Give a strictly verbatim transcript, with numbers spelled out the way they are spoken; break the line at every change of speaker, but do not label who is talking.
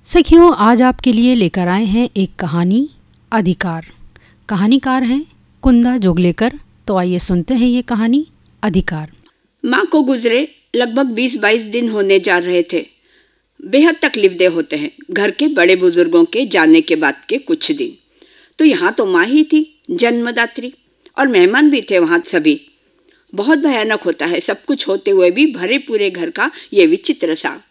सखियों, आज आपके लिए लेकर आए हैं एक कहानी, अधिकार। कहानीकार हैं कुंदा जोगलेकर। तो आइए सुनते हैं ये कहानी, अधिकार।
माँ को गुजरे लगभग बीस बाईस दिन होने जा रहे थे। बेहद तकलीफदेह होते हैं घर के बड़े बुजुर्गों के जाने के बाद के कुछ दिन। तो यहाँ तो माँ ही थी जन्मदात्री, और मेहमान भी थे वहाँ सभी। बहुत भयानक होता है सब कुछ होते हुए भी भरे पूरे घर का ये विचित्र सा